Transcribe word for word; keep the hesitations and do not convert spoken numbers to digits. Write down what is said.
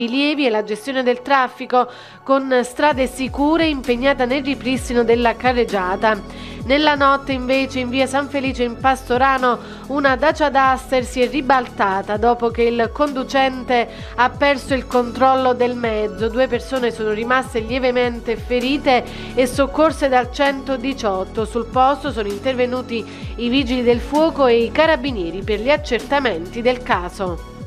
rilievi e la gestione del traffico, con Strade Sicure impegnata nel ripristino della carreggiata. Nella notte invece in via San Felice in Pastorano una Dacia Duster si è ribaltata dopo che il conducente ha perso il controllo del mezzo. Due persone sono rimaste lievemente ferite e soccorse dal centodiciotto. Sul posto sono intervenuti i vigili del fuoco e i carabinieri per gli accertamenti del caso.